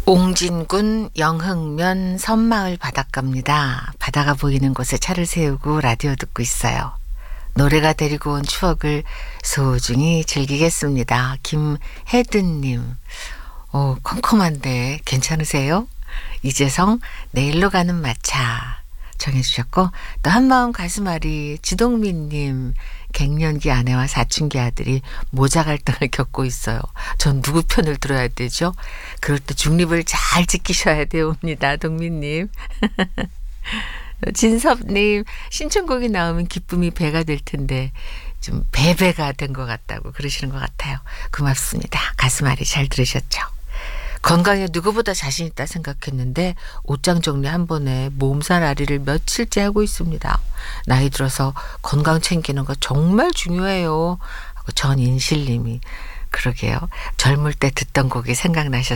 옹진군 영흥면 섬마을 바닷가입니다. 바다가 보이는 곳에 차를 세우고 라디오 듣고 있어요. 노래가 데리고 온 추억을 소중히 즐기겠습니다. 김혜든님. 컴컴한데 괜찮으세요? 이재성 내일로 가는 마차 정해주셨고, 또 한마음 가슴앓이 지동민님, 갱년기 아내와 사춘기 아들이 모자 갈등을 겪고 있어요. 전 누구 편을 들어야 되죠? 그럴 때 중립을 잘 지키셔야 되옵니다. 동민님. 진섭님, 신청곡이 나오면 기쁨이 배가 될 텐데 좀 배배가 된 것 같다고 그러시는 것 같아요. 고맙습니다. 가슴앓이 잘 들으셨죠? 건강에 누구보다 자신 있다 생각했는데 옷장 정리 한 번에 몸살앓이를 며칠째 하고 있습니다. 나이 들어서 건강 챙기는 거 정말 중요해요. 하고 전인실님이, 그러게요. 젊을 때 듣던 곡이 생각나셨어요.